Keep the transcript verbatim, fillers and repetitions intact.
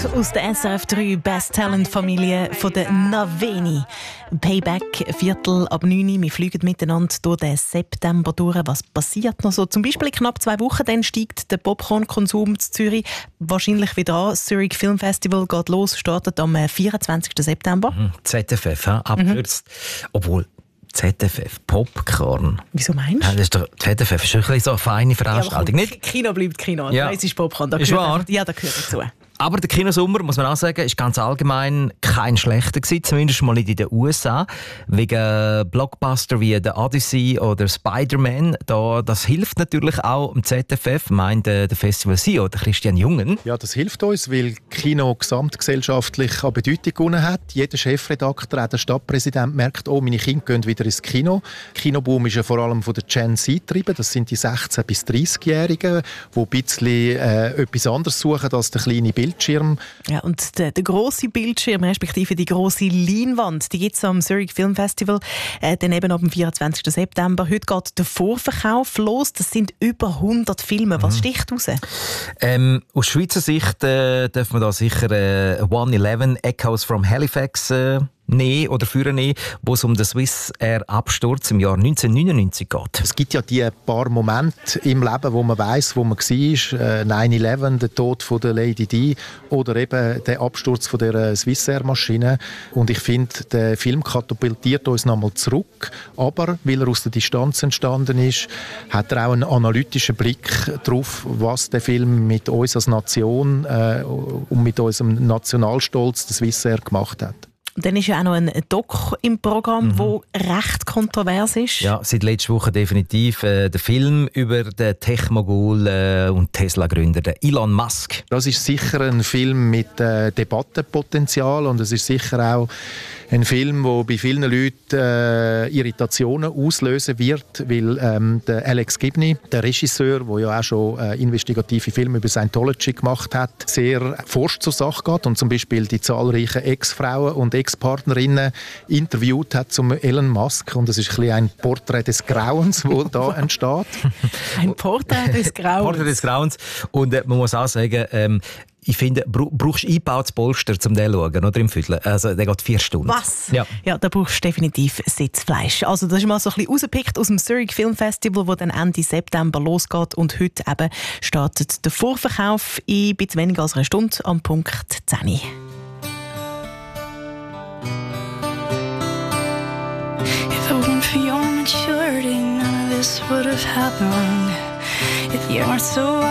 aus der S R F drei Best Talent Familie von der Naveni. Payback, Viertel ab neun Uhr. Wir fliegen miteinander durch den September durch. Was passiert noch so? Zum Beispiel in knapp zwei Wochen dann steigt der Popcorn-Konsum in Zürich wahrscheinlich wieder an. Das Zurich Film Festival geht los, startet am vierundzwanzigsten September. Mhm. Z F F, abkürzt. Mhm. Obwohl Z F F, Popcorn. Wieso meinst du? Ja, das ist doch, Z F F ist ein bisschen so eine feine Veranstaltung, ja, nicht? Kino bleibt Kino. Ja. Es ist Popcorn. Da ist gehört wahr? Einfach, ja, da gehört dazu. Aber der Kinosommer, muss man auch sagen, ist ganz allgemein kein schlechter gewesen, zumindest mal nicht in den U S A. Wegen Blockbuster wie der Odyssey oder Spider-Man. Da, das hilft natürlich auch dem Z F F, meint der Festival-C E O, der Christian Jungen. Ja, das hilft uns, weil Kino gesamtgesellschaftlich an Bedeutung gewonnen hat. Jeder Chefredakteur, auch der Stadtpräsident merkt, oh, meine Kinder gehen wieder ins Kino. Kinoboom ist ja vor allem von der Gen Z getrieben. Das sind die sechzehn- bis dreißigjährigen, die ein bisschen äh, etwas anderes suchen als der kleine Bildschirm. Ja, und der, der grosse Bildschirm, respektive die grosse Leinwand, die gibt es am Zurich Film Festival, äh, dann eben ab dem vierundzwanzigsten September. Heute geht der Vorverkauf los. Das sind über hundert Filme. Was mhm. sticht raus? Ähm, aus Schweizer Sicht äh, dürfen wir da sicher äh, one eleven Echoes from Halifax äh, nehmen oder führen nehmen, wo es um den Swiss Air Absturz im Jahr neunzehnhundertneunundneunzig geht. Es gibt ja die paar Momente im Leben, wo man weiss, wo man war. Äh, nine eleven, der Tod von der Lady Di oder eben der Absturz von der Swiss Air Maschine. Und ich finde, der Film katapultiert uns nochmal zurück. Aber weil er aus der Distanz entstanden ist, hat er auch einen analytischen Blick darauf, was der Film mit uns als Nation äh, und mit unserem Nationalstolz der Swiss Air gemacht hat. Und dann ist ja auch noch ein Doc im Programm, mhm. der recht kontrovers ist. Ja, seit letzter Woche definitiv äh, der Film über den Tech-Mogul äh, und Tesla-Gründer, den Elon Musk. Das ist sicher ein Film mit äh, Debattenpotenzial und es ist sicher auch ein Film, der bei vielen Leuten äh, Irritationen auslösen wird, weil ähm, der Alex Gibney, der Regisseur, der ja auch schon äh, investigative Filme über Scientology gemacht hat, sehr forsch zur Sache geht und zum Beispiel die zahlreichen Ex-Frauen und Ex-Partnerinnen interviewt hat zum Elon Musk. Und es ist ein bisschen ein Porträt des Grauens, das da entsteht. Ein Porträt des Grauens. Porträt des Grauens. Und äh, man muss auch sagen, ähm, ich finde, brauchst du eingebautes Polster, um den zu schauen, oder im Viertel? Also, der geht vier Stunden. Was? Ja, ja da brauchst du definitiv Sitzfleisch. Also, das ist mal so ein bisschen rausgepickt aus dem Zurich Film Festival, das dann Ende September losgeht. Und heute eben startet der Vorverkauf in ein bisschen weniger als einer Stunde am Punkt zehn Uhr. If it weren't for your maturity, none of this would have happened. If you weren't so